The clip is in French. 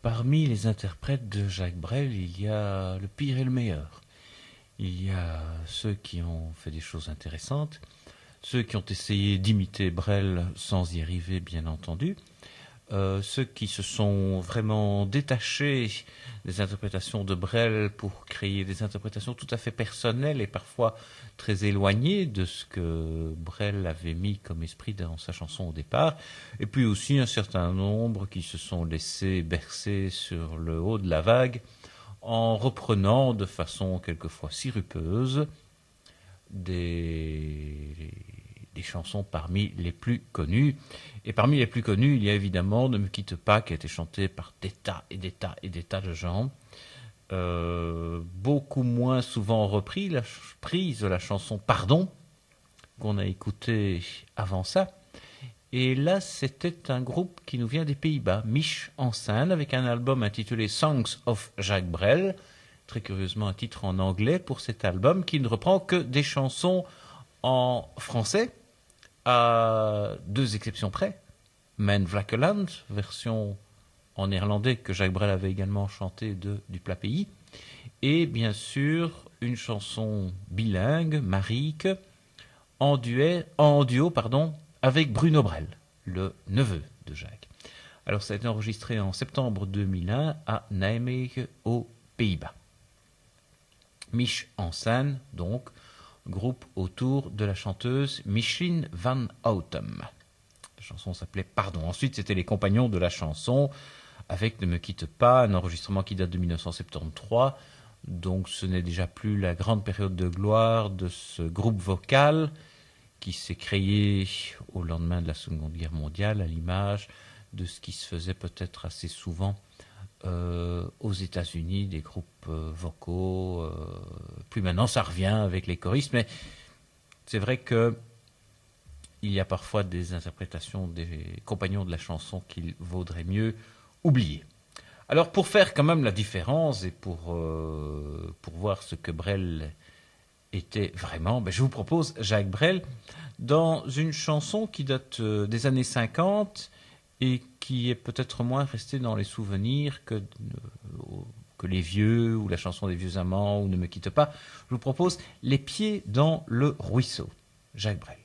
Parmi les interprètes de Jacques Brel, il y a le pire et le meilleur. Il y a ceux qui ont fait des choses intéressantes, ceux qui ont essayé d'imiter Brel sans y arriver, bien entendu, ceux qui se sont vraiment détachés des interprétations de Brel pour créer des interprétations tout à fait personnelles et parfois très éloignées de ce que Brel avait mis comme esprit dans sa chanson au départ, et puis aussi un certain nombre qui se sont laissés bercer sur le haut de la vague en reprenant de façon quelquefois sirupeuse des chansons parmi les plus connues. Et parmi les plus connues, il y a évidemment Ne me quitte pas, qui a été chanté par des tas et des tas et des tas de gens. Beaucoup moins souvent reprise la chanson Pardon, qu'on a écoutée avant ça. Et là, c'était un groupe qui nous vient des Pays-Bas, Mich en scène, avec un album intitulé Songs of Jacques Brel. Très curieusement, un titre en anglais pour cet album qui ne reprend que des chansons en français, à deux exceptions près. Mijn Vlakkeland, version en néerlandais que Jacques Brel avait également chanté du plat pays. Et bien sûr, une chanson bilingue, Marieke, en duo, avec Bruno Brel, le neveu de Jacques. Alors ça a été enregistré en septembre 2001 à Nijmegen, aux Pays-Bas. Mich en scène, donc, groupe autour de la chanteuse Micheline van Houten. La chanson s'appelait Pardon. Ensuite, c'était les compagnons de la chanson avec Ne me quitte pas, un enregistrement qui date de 1973. Donc ce n'est déjà plus la grande période de gloire de ce groupe vocal qui s'est créé au lendemain de la Seconde Guerre mondiale, à l'image de ce qui se faisait peut-être assez souvent aux États-Unis, des groupes vocaux. Puis maintenant, ça revient avec les choristes, mais c'est vrai que il y a parfois des interprétations des compagnons de la chanson qu'il vaudrait mieux oublier. Alors, pour faire quand même la différence et pour voir ce que Brel était vraiment, je vous propose Jacques Brel dans une chanson qui date des années 50 et qui est peut-être moins restée dans les souvenirs que Les Vieux ou la chanson des vieux amants ou Ne me quitte pas. Je vous propose Les pieds dans le ruisseau, Jacques Brel.